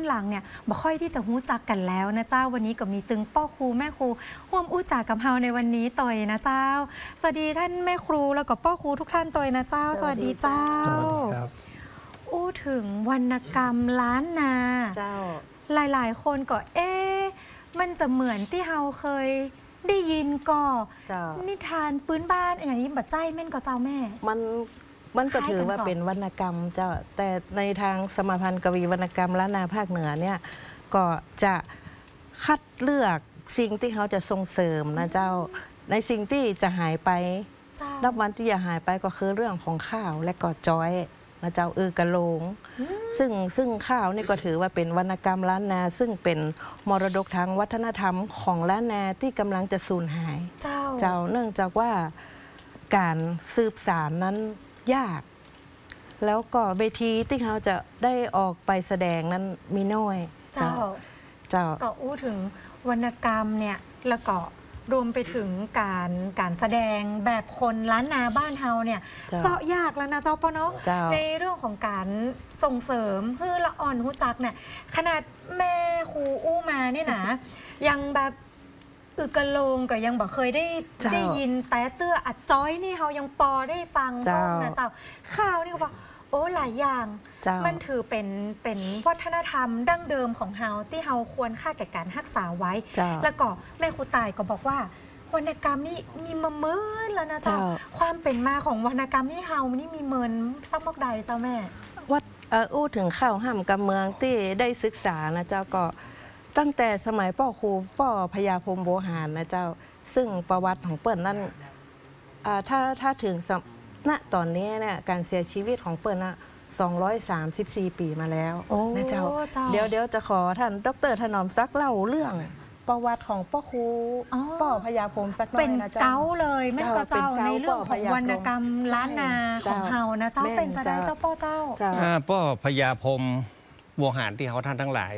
หลังเนี่ยบ่ค่อยที่จะหู้จักกันแล้วนะเจ้าวันนี้ก็มีตึงพ่อครูแม่ครูร่วมอู้จักกับเฮาในวันนี้ต่อยนะเจ้าสวัสดีท่านแม่ครูแล้วก็พ่อครูทุกท่านต่อยนะเจ้าสวัสดีเจ้าสวัสดีครับอู้ถึงวรรณกรรมล้านนาเจ้าหลายๆคนก็มันจะเหมือนที่เฮาเคยได้ยินก็นิทานพื้นบ้านอย่างนี้บัดใจแม่นก็เจ้าแม่มันก็ถือว่าเป็นวรรณกรรมเจ้าแต่ในทางสมาพันธ์กวีวรรณกรรมล้านนาภาคเหนือเนี่ยก็จะคัดเลือกสิ่งที่เขาจะส่งเสริมนะเจ้าในสิ่งที่จะหายไปนับวันที่จะหายไปก็คือเรื่องของข้าวและก็จ้อยนะเจ้ากระโลงซึ่งข้าวนี่ก็ถือว่าเป็นวรรณกรรมล้านนาซึ่งเป็นมรดกทางวัฒนธรรมของล้านนาที่กำลังจะสูญหายเจ้าเนื่องจากว่าการสืบสานนั้นยากแล้วก็เวทีที่เขาจะได้ออกไปแสดงนั้นมีน้อยเจ้าก็อู้ถึงวรรณกรรมเนี่ยแล้วก็รวมไปถึงการแสดงแบบคนล้านนาบ้านเฮาเนี่ยเสาะยากแล้วนะเจ้าปะเนาะในเรื่องของการส่งเสริมเพื่อละอ่อนหูจักเนี่ยขนาดแม่ครูอู้มาเนี่ยนะยังแบบกระโลงก็ยังบอกเคยได้ยินแต่เตื้ออัดจ้อยนี่เขายังปอได้ฟังบ้างนะเจ้าข่าวนี่ก็บอกโอ้หลายอย่างมันถือเป็นวัฒนธรรมดั้งเดิมของเฮาที่เฮาควรค่าแก่การรักษาไว้แล้วก็แม่ครูตายก็บอกว่าวรรณกรรมนี่มีมาเมินแล้วนะเจ้าความเป็นมาของวรรณกรรมนี่เฮานี่มีเมินสักมากใดเจ้าแม่วัดอู้ถึงข้าวห้ามกับเมืองที่ได้ศึกษานะเจ้าก็ตั้งแต่สมัยพ่อครูพ่อพญาพรหมโวหารนะเจ้าซึ่งประวัติของเปิ้ลนั้นถ้าถึงณตอนนี้เนี่ยการเสียชีวิตของเปิ้ลนะ234 ปีมาแล้วนะเจ้าเดี๋ยวจะขอท่านดร.ถนอมศักดิ์เล่าเรื่องประวัติของพ่อครูพ่อพญาพรหมสักหน่อยนะเจ้าเป็นเก้าเลยแม่ก็เจ้าในเรื่องของวรรณกรรมล้านนาของเฮานะเจ้าเป็นจะได้เจ้าพ่อเจ้าพ่อพญาพรหมโวหารที่เขาท่านทั้งหลาย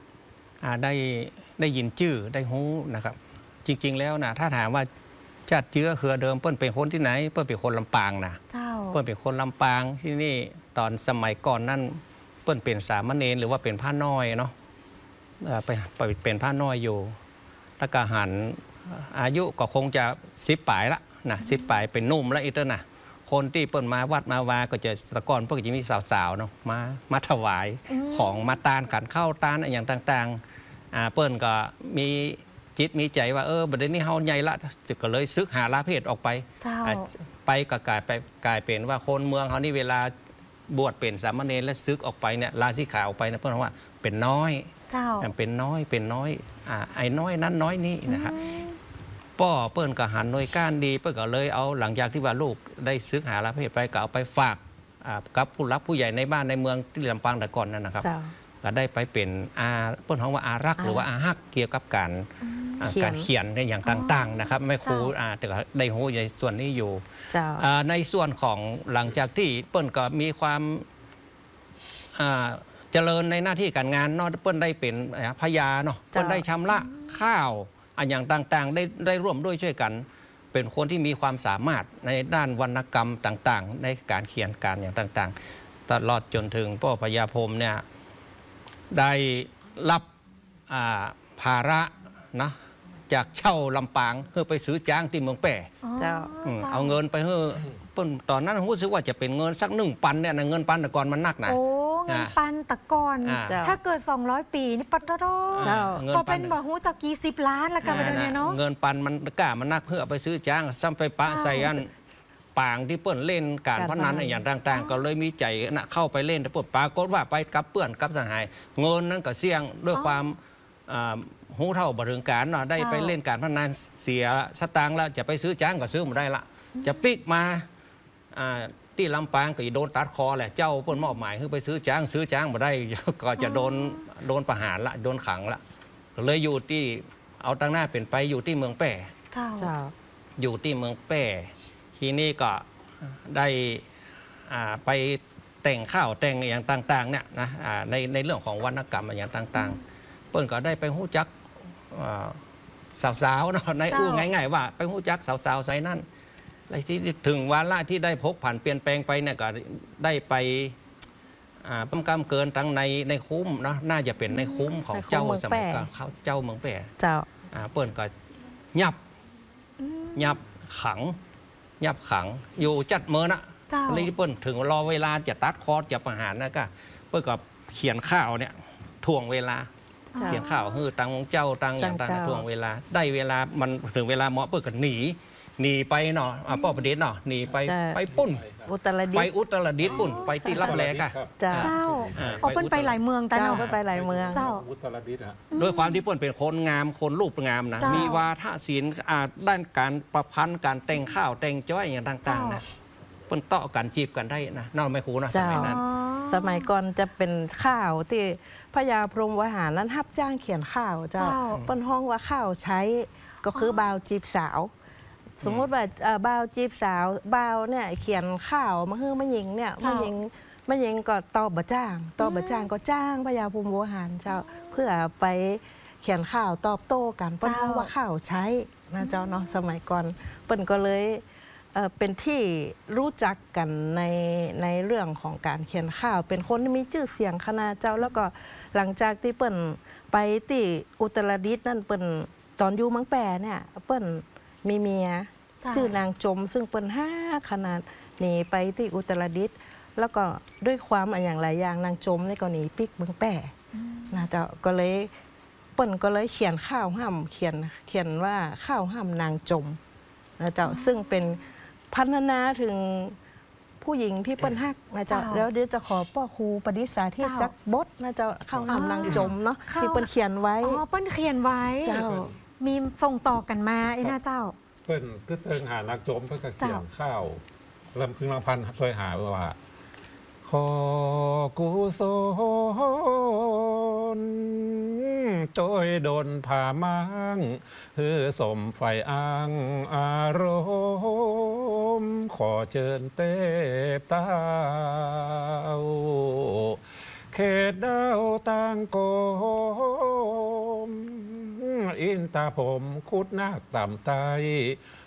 ได้ยินชื่อได้ฮู้นะครับจริงๆแล้วนะถ้าถามว่าจัดเจือเขือเดิมเปิ้ลเป็นคนที่ไหนเปิ้ลเป็นคนลำปางนะเปิ้ลเป็นคนลำปางที่นี่ตอนสมัยก่อนนั่นเปิ้ลเป็นสามเณรหรือว่าเป็นผ้าน้อยเนาะไปเป็นผ้าน้อยอยู่แล้วก็หันอายุก็คงจะ10 ปลายละนะ10 ปลายเป็นนุ่มแล้วอีกแล้วนะคนที่เปิ้ลมาวัดมาวาก็จะตะก่อนเปิ้ลจะมีสาวๆเนาะมาถวายของมาตานกันเข้าตานอย่างต่างๆเปิ้ลก็มีจิตมีใจว่าบัดนี้เฮาใหญ่ละจึก็เลยซึกหาลาเพศออกไปก็กลายเป็นว่าคนเมืองเฮานี่เวลาบวชเป็นสามเณรและซึกออกไปเนี่ยลาสิขาออกไปเนี่ยเพิ่นว่าเป็นน้อยเป็นน้อยไอ้น้อยนั้นน้อยนี้นะครับป้อเปิ้ลก็หันหน่วยก้านดีเปิ้ลก็เลยเอาหลังจากที่ว่าลูกได้ซึกหาลาเพศไปก็เอาไปฝากกับผู้รักผู้ใหญ่ในบ้านในเมืองที่ลำปางแต่ก่อนนั่นนะครับก็ได้ไปเป็นเปิ้ลของว่าอารักหรือว่าอาฮักเกี่ยวกับการเขียนในอย่างต่างๆนะครับแม่ครูแต่ก็ได้หูในส่วนนี้อยู่ในส่วนของหลังจากที่เปิ้ลก็มีความเจริญในหน้าที่การงานเนาะเปิ้ลได้เป็นพญาเนาะเปิ้ลได้ชำระข้าวอย่างต่างๆได้ร่วมด้วยช่วยกันเป็นคนที่มีความสามารถในด้านวรรณกรรมต่างๆในการเขียนการอย่างต่างๆตลอดจนถึงพ่อพญาพรหมเนี่ยได้รับภาระนะจากเช่าลำปางเพื่อไปซื้อจ้างที่เมืองแป่เอาเงินไปเพื่อตอนนั้นรู้สึกว่าจะเป็นเงินสัก1,000เนี่ยเงินปันตะกอนมันนักนะเงินปันตะกอนถ้าเกิด200 ปีนี่ปัตตะโรพอเป็นบ่หูจากกี่10 ล้านละกันไปเนี่ยเนาะเงินปันมันกล้ามันนักเพื่อไปซื้อจ้างซ้ำไปปะใส่อันปางที่เปิ้ลเล่นการพนันอย่างต่างๆก็เลยมีใจนะเข้าไปเล่นแต่ปรากฏว่าไปกับเปื่อนกับสหายเงินนั้นก็เสี่ยงด้วยความหูเท่าบริการเนาะได้ไปเล่นการพนันเสียสตางค์แล้วจะไปซื้อจ้างก็ซื้อมาได้ละจะปิกมาที่ลำปางก็จะโดนตัดคอแหละเจ้าเปิ้ลมอบหมายให้ไปซื้อจ้างมาได้ก็จะโดนประหารละโดนขังละเลยอยู่ที่เอาตั้งหน้าเป็นไปอยู่ที่เมืองแป่อยู่ที่เมืองแป่ทีนี้ก็ได้ไปแต่งข้าวแต่งอย่างต่างๆเนี่ยนะในเรื่องของวรรณกรรมอย่างต่างๆเปิ้ลก็ได้ไปหู้จักสาวๆเนาะในอู้ง่ายๆว่าไปหู้จักสาวๆใส่นั่นอะไรที่ถึงวาระที่ได้พกผ่านเปลี่ยนแปลงไปเนี่ยก็ได้ไปปั๊มกำเกินตั้งในคุ้มเนาะน่าจะเป็นในคุ้มของเจ้าสมัยก่อนเขาเจ้าเมืองแปะเจ้าเปิ้นก็ยับขังอยู่จัดเมื่อนะเลยเปิ้นถึงรอเวลาจะตัดคอร์สจะประหารนะก็เปิ้นก็เขียนข่าวเนี่ยทวงเวลาเขียนข่าวคือตังเจ้าตังอย่างตังทวงเวลาได้เวลามันถึงเวลาเหมาะเปิ้นก็หนีไปเนาะป้อประเด็นเนาะหนีไปปุ้นไปอุตรดิตถ์ปุ่นไปที่รับแลกะเจ้าเอาเปิ้นไปหลายเมืองแต่เนาะไปหลายเมืองเจ้าอุตรดิตถ์ด้วยความที่เปิ้นเป็นคนงามคนรูปงามนะมีวาทศิลป์ด้านการประพันธ์การแต่งข้าวแต่งจ้อยอย่างต่างๆนะเปิ้นต่อกันจีบกันได้นะน่าไม่คุ้นนะสมัยนั้นสมัยก่อนจะเป็นข้าวที่พญาพรหมวหารนั้นรับจ้างเขียนข้าวเจ้าเปิ้นห้องว่าข้าวใช้ก็คือบ่าวจีบสาวสมมติว่าบ่าวจีบสาวบ่าวเนี่ยเขียนข่าวมาฮื้อมายิงเนี่ยมายิงก็ตอบบ่จ้างก็จ้างพญาภูมิวัวหารเจ้าเพื่อไปเขียนข่าวตอบโต้กันเพราะว่าข่าวใช้นะเจ้าเนาะสมัยก่อนเปิ้นก็เลยเป็นที่รู้จักกันในเรื่องของการเขียนข่าวเป็นคนที่มีชื่อเสียงคณะเจ้าแล้วก็หลังจากที่เปิ้นไปที่อุตรดิตถ์นั่นเปิ้นตอนอยู่เมืองแปะเนี่ยเปิ้นมีเมียชื่อนางจมซึ่งเป็น5ขนาดหนีไปที่อุตรดิตถ์แล้วก็ด้วยความอย่างหลายอย่างนางจมนี่ก็หนีปิกเมืองแป่นะเจ้าก็เลยเปิ้นก็เลยเขียนข้าวห้ำเขียนว่าข้าวห้ำนางจมนะเจ้าซึ่งเป็นพรรณนาถึงผู้หญิงที่เปิ้นฮักนะเจ้าแล้วเดี๋ยวจะขอป้อครูปฏิสาธิตสักบทนะเจ้าข้าวห้ำนางจมเนาะที่เปิ้นเขียนไว้เปิ้นเขียนไว้เจ้ามีส่งต่อกันมาไอ้น่าเจ้าเพื่อนก็เติงหานักโจมเพื่อเกี่ยวข้าวลำพึงลำพันเคยหาว่าขอกุศลโจยโดนผ่ามังฮือสมไฟอ้างอารมณ์ขอเชิญเตบเต้าเขตดาวต่างโกมอินตาผมคุดนาคต่ำไต